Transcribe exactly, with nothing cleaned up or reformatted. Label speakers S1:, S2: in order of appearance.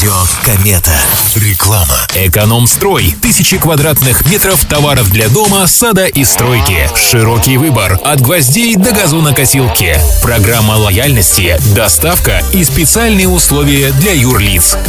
S1: Радио Комета. Реклама.
S2: Экономстрой. Тысячи квадратных метров товаров для дома, сада и стройки. Широкий выбор. От гвоздей до газонокосилки. Программа лояльности, доставка и специальные условия для юрлиц.